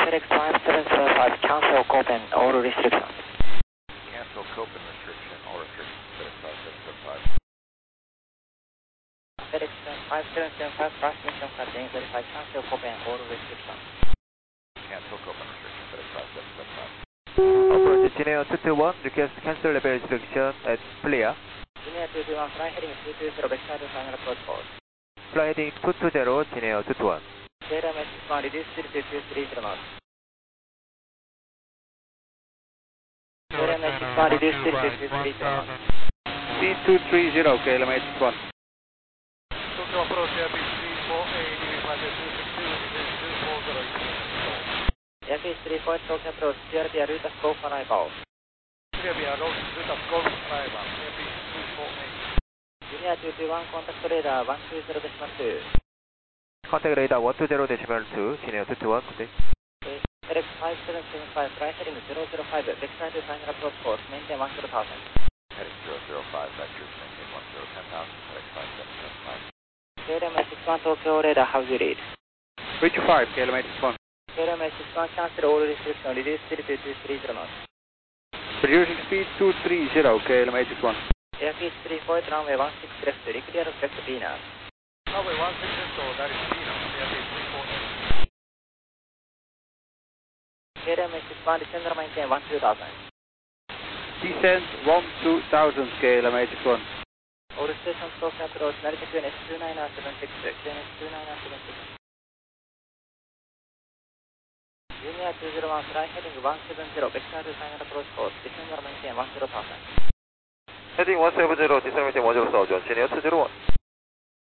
FedEx 5775, cancel Copen, all restrictions. Cancel Copen restriction, all restrictions, FedEx 5775. FedEx 5775, transmission contain verify, cancel Copen, all restrictions. Cancel Copen restriction, FedEx 5775. Approach Geneo 221, request cancel level restriction at Plia. Geneo 221, fly heading 220, backside to final approach course. Fly heading 220, Geneo 221. Data message 1, reduce speed to 230 knots. Data message 1, reduce speed to 230 knots. C230, KLM 81. Tokyo approach Airbus 348, departure 260, 240, Airbus 34, Tokyo approach, CRB route scope arrival. Serbia, route scope arrival, Airbus 348. Geneo 221, contact radar 120.2. Contact radar 120.2, Geneo 221, good day. FedEx 5775, fly heading 005, backside to final approach course, maintain 10,000. Heading 005, vectors, maintain 10,000, FedEx 5775. KLM 61, Tokyo radar, how do you read? Reach 5, KLM 81. KLM 61, cancel all restriction, reduce speed to 230 knots. Reducing speed 230, KLM 81. Airbus 34, runway 16 left, declare object Venus. Runway 16 left, that is Venus, Airbus 348. KLM 61, descend and maintain 12,000. Descent 12,000, KLM 81. All stations Tokyo approach, Narita QNS 2976, QNS 2976. Junior 201, fly heading 170, backside to final approach course, descend and maintain 10,000. Heading 170, descent maintain 10,000, Geneo 201.